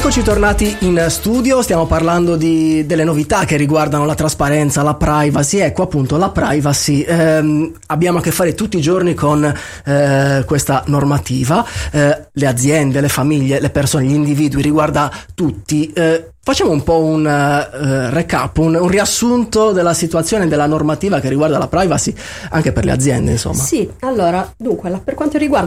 Eccoci tornati in studio, stiamo parlando delle novità che riguardano la trasparenza, la privacy. Ecco appunto la privacy, abbiamo a che fare tutti i giorni con questa normativa, le aziende, le famiglie, le persone, gli individui, riguarda tutti. Facciamo un po' un recap, un riassunto della situazione della normativa che riguarda la privacy anche per le aziende, insomma. Sì, allora, dunque, per quanto riguarda